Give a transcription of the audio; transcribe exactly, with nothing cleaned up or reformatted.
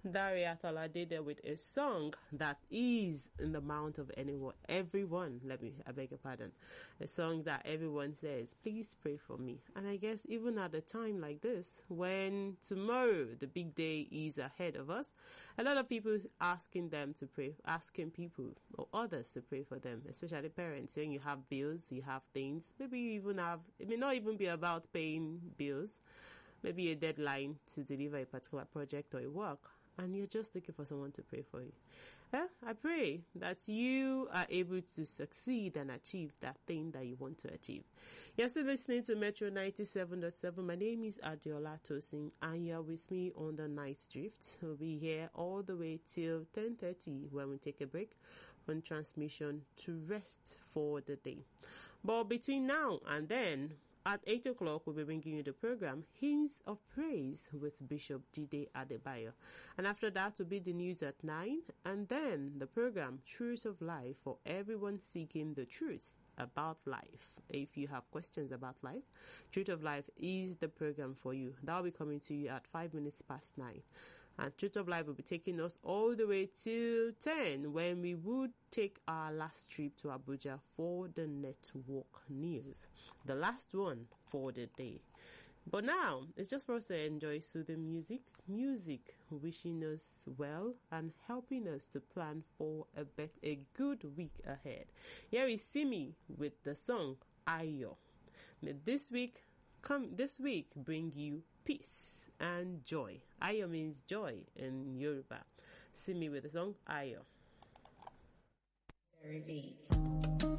Daria Atala did there with a song that is in the mouth of anyone, everyone. Let me, I beg your pardon. A song that everyone says, please pray for me. And I guess even at a time like this, when tomorrow the big day is ahead of us, a lot of people asking them to pray, asking people or others to pray for them, especially parents. Saying you have bills, you have things. Maybe you even have, it may not even be about paying bills. Maybe a deadline to deliver a particular project or a work, and you're just looking for someone to pray for you. Eh? I pray that you are able to succeed and achieve that thing that you want to achieve. You're still listening to Metro ninety-seven point seven. My name is Adiola Tosin, and you're with me on the Night Drift. We'll be here all the way till ten thirty when we take a break from transmission to rest for the day. But between now and then, at eight o'clock, we'll be bringing you the program Hymns of Praise with Bishop Jide Adebayo. And after that will be the news at nine. And then the program Truth of Life for everyone seeking the truth about life. If you have questions about life, Truth of Life is the program for you. That will be coming to you at five minutes past nine. And Truth of Life will be taking us all the way till ten, when we would take our last trip to Abuja for the network news. The last one for the day. But now, it's just for us to enjoy soothing music, music wishing us well and helping us to plan for a bet a good week ahead. Here is Simi with the song Ayo. May this week come this week bring you peace and joy. Ayo means joy in Yoruba. Simi with the song Ayo. Very beats.